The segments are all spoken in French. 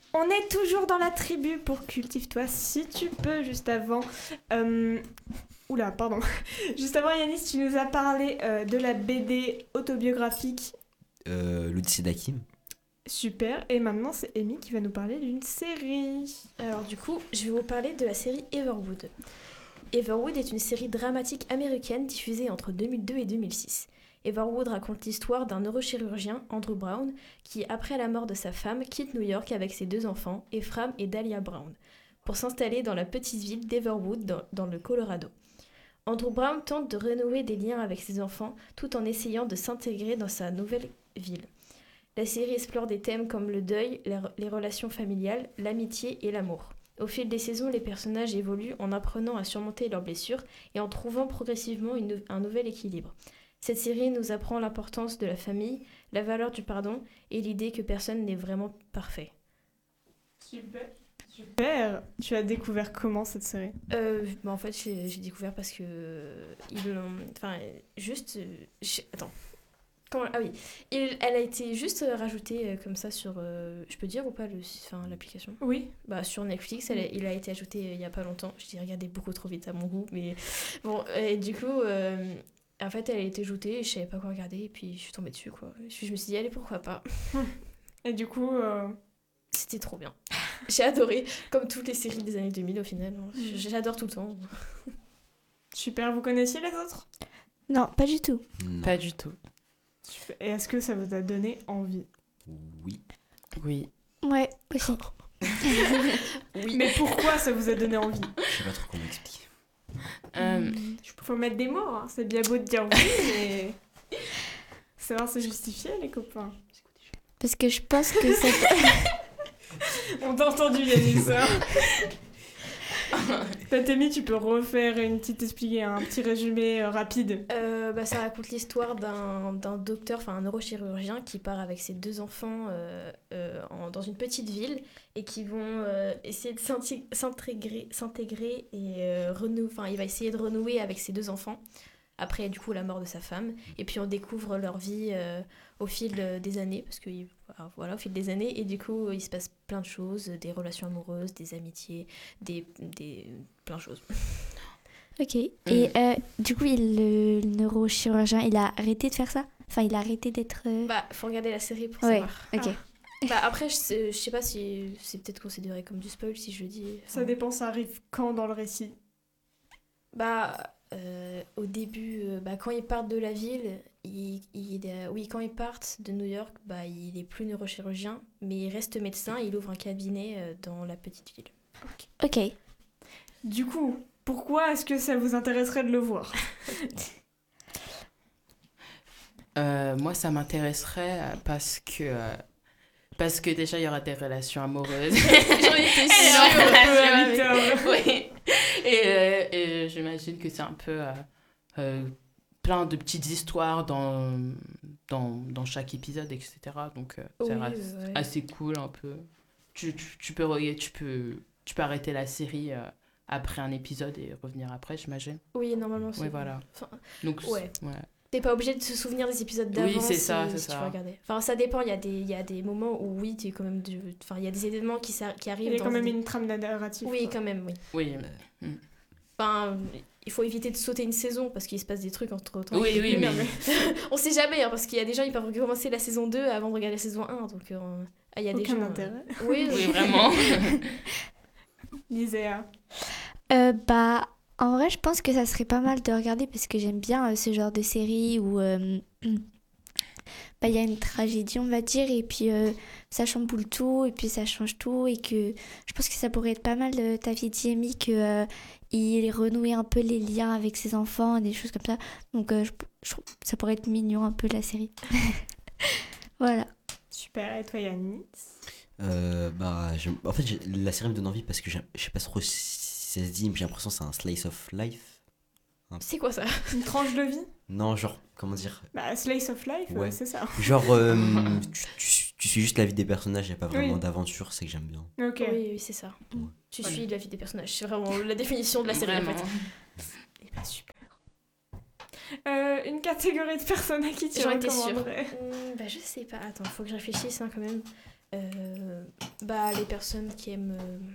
On est toujours dans la tribu pour Cultive-toi si tu peux. Juste avant... Oula, pardon. Juste avant, Yanis, tu nous as parlé de la BD autobiographique. L'Odyssée d'Hakim. Super. Et maintenant, c'est Amy qui va nous parler d'une série. Alors du coup, je vais vous parler de la série Everwood. Everwood est une série dramatique américaine diffusée entre 2002 et 2006. Everwood raconte l'histoire d'un neurochirurgien, Andrew Brown, qui, après la mort de sa femme, quitte New York avec ses 2 enfants, Ephraim et Dahlia Brown, pour s'installer dans la petite ville d'Everwood dans le Colorado. Andrew Brown tente de renouer des liens avec ses enfants tout en essayant de s'intégrer dans sa nouvelle ville. La série explore des thèmes comme le deuil, les relations familiales, l'amitié et l'amour. Au fil des saisons, les personnages évoluent en apprenant à surmonter leurs blessures et en trouvant progressivement un nouvel équilibre. Cette série nous apprend l'importance de la famille, la valeur du pardon et l'idée que personne n'est vraiment parfait. Super. Tu as découvert comment cette série ? En fait, j'ai découvert parce que... Attends. Ah oui. Elle a été juste rajoutée comme ça sur... je peux dire ou pas l'application ? Oui. Sur Netflix, il a été ajouté il n'y a pas longtemps. Je l'ai regardé beaucoup trop vite à mon goût. Mais bon, et du coup... En fait, elle a été ajoutée et je savais pas quoi regarder. Et puis, je suis tombée dessus, quoi. Je me suis dit, allez, pourquoi pas. Et du coup... C'était trop bien. J'ai adoré. Comme toutes les séries des années 2000, au final. J'adore tout le temps. Super. Vous connaissiez les autres ? Non, pas du tout. Non. Pas du tout. Super. Et est-ce que ça vous a donné envie ? Oui. Oui. Ouais, aussi. Oui. Mais pourquoi ça vous a donné envie ? Je sais pas trop comment expliquer. Faut mettre des mots, hein. C'est bien beau de dire oui, mais... Savoir se justifier, les copains. Parce que je pense que ça... On t'a entendu, Yanis. Tatemi, tu peux refaire un petit résumé rapide. Ça raconte l'histoire d'un docteur, un neurochirurgien qui part avec ses 2 enfants dans une petite ville et qui vont essayer de s'intégrer et il va essayer de renouer avec ses 2 enfants après du coup la mort de sa femme. Et puis on découvre leur vie au fil des années, parce que au fil des années, et du coup il se passe plein de choses, des relations amoureuses, des amitiés, des plein de choses. Ok. Et du coup, le neurochirurgien, il a arrêté de faire ça ? Enfin, il a arrêté d'être... Faut regarder la série pour Ouais, savoir. ok. Après, je sais pas si c'est peut-être considéré comme du spoil si je le dis. Ça dépend, ça arrive quand dans le récit ? Au début, quand ils partent de la ville, quand ils partent de New York, il est plus neurochirurgien, mais il reste médecin, il ouvre un cabinet dans la petite ville. Ok. Du coup, pourquoi est-ce que ça vous intéresserait de le voir ? Moi, ça m'intéresserait parce que déjà, il y aura des relations amoureuses. J'en étais sûre. Oui. Et j'imagine que c'est un peu plein de petites histoires dans chaque épisode, etc. Donc, ça reste assez cool un peu. Tu peux arrêter la série après un épisode et revenir après, j'imagine. Oui, normalement, c'est... Oui, voilà. Donc, ouais. Ouais. T'es pas obligé de se souvenir des épisodes d'avant. Oui, c'est ça. Tu veux regarder. Ça dépend, il y a des moments où oui, t'es quand même... il y a des événements qui arrivent. Il y a quand même une trame narrative. Oui, quand même, oui. Oui. Il faut éviter de sauter une saison parce qu'il se passe des trucs entre temps. Oui, mais... On sait jamais, parce qu'il y a des gens, ils peuvent commencer la saison 2 avant de regarder la saison 1. Donc, il y a des aucun gens... intérêt. Oui, vraiment. Liséa. En vrai, je pense que ça serait pas mal de regarder parce que j'aime bien ce genre de série où il y a une tragédie, on va dire, et puis ça chamboule tout, et puis ça change tout, et que je pense que ça pourrait être pas mal. T'avais dit, Amy, qu'il renouait un peu les liens avec ses enfants, des choses comme ça. Donc, ça pourrait être mignon un peu la Voilà. Super. Et toi, Yanis ? En fait, la série me donne envie parce que je sais pas trop si ça se dit, mais j'ai l'impression que c'est un slice of life. C'est quoi ça ? Une tranche de vie ? Non, genre, comment dire ? Slice of life, Ouais. c'est ça. Genre, tu suis juste la vie des personnages, il n'y a pas vraiment d'aventure, c'est que j'aime bien. Ok. Oui, c'est ça. Ouais. Tu suis la vie des personnages. C'est vraiment la définition de la série, en fait. Et super. Une catégorie de personnes à qui tu J'en étais sûre. recommanderais ? Je sais pas. Attends, faut que je réfléchisse quand même. Bah, les personnes qui aiment...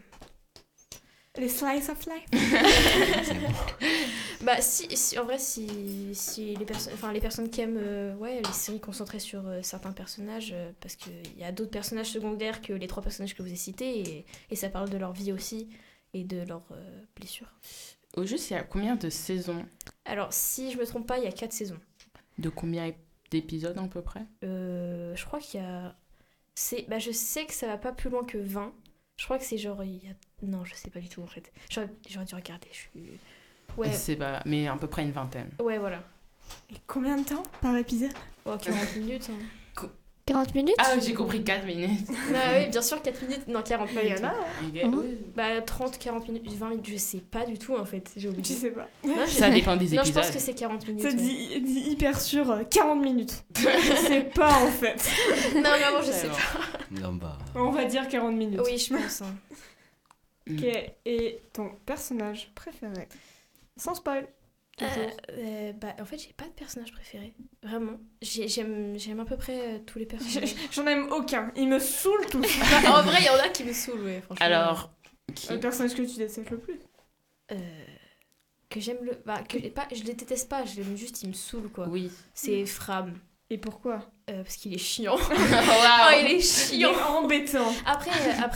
Les slice of life. C'est bon. Bah, en vrai, si les personnes qui aiment les séries concentrées sur certains personnages, parce qu'il y a d'autres personnages secondaires que les 3 personnages que vous avez cités, et ça parle de leur vie aussi, et de leurs blessures. Au juste, il y a combien de saisons? Alors, si je me trompe pas, il y a 4 saisons. De combien d'épisodes à peu près? Je crois qu'il y a... je sais que ça va pas plus loin que 20. Je crois que c'est genre... Non, je sais pas du tout, en fait. J'aurais dû regarder. Ouais. C'est pas... Mais à peu près une vingtaine. Ouais, voilà. Et combien de temps par épisode? 40 minutes. 40 minutes? Ah, j'ai compris 4 minutes. Oui, bien sûr, 4 minutes. Non, 40 minutes. Il y en a. Bah, 30, 40 minutes, 20 minutes, je sais pas du tout, en fait. J'ai oublié. Je sais pas. Non, Ça dépend des Non, épisodes. je pense que c'est 40 minutes. Ça ouais. dit hyper sûr 40 minutes. Je sais pas en fait. Non, vraiment, je sais pas. Non, bah. On va dire 40 minutes. Oui, je pense. Hein. Ok, et ton personnage préféré? Sans spoil. Toujours. Bah, en fait, j'ai pas de personnage préféré. Vraiment. J'aime à peu près tous les personnages. J'en aime aucun. Ils me saoulent tous. En vrai, il y en a qui me saoulent, ouais, franchement. Alors, qui... Le personnage que tu détestes le plus? Que j'aime le... Bah, je les déteste pas, je l'aime juste, il me saoule, quoi. Oui. C'est Fram. Et pourquoi? Parce qu'il est chiant. Waouh. Oh, il est Il est chiant. embêtant. Après,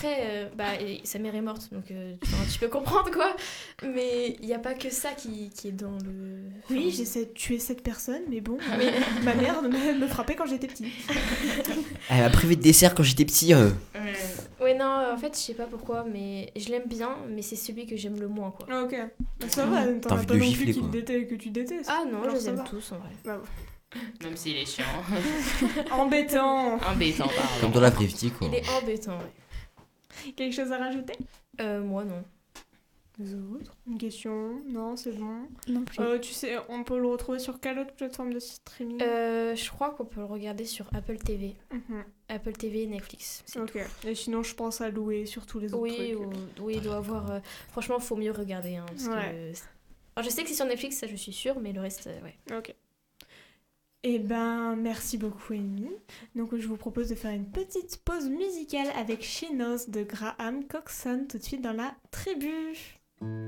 sa mère est morte, donc tu peux comprendre, quoi. Mais il n'y a pas que ça qui est dans le... Oui, j'essaie de tuer cette personne, mais bon, ma mère me frappait quand j'étais petite. Elle m'a privé de dessert quand j'étais petit. Ouais, non, en fait, je sais pas pourquoi, mais je l'aime bien, mais c'est celui que j'aime le moins, quoi. Ah, ok. Bah, ça va, T'as t'en as envie pas de le non gifler, plus quoi. que tu détestes. Ah non, Genre, je les ça aime va. tous, en vrai. Bah, Même s'il est chiant. embêtant. Embêtant, pardon. Comme dans la vraie vie, quoi. Il est embêtant, ouais. Quelque chose à rajouter? Moi, non. Les autres? Une question? Non, c'est bon. Non plus. Tu sais, on peut le retrouver sur quelle autre plateforme de streaming? Je crois qu'on peut le regarder sur Apple TV. Mhm. Apple TV et Netflix. c'est Ok. Et sinon, je pense à louer sur tous les autres Oui, trucs. oui, il doit avoir... Franchement, il faut mieux regarder. Hein, parce Ouais. que... Alors, je sais que c'est sur Netflix, ça je suis sûre, mais le reste, ouais. Ok. Eh ben, merci beaucoup, Amy. Donc, je vous propose de faire une petite pause musicale avec She Knows de Graham Coxon tout de suite dans la tribu.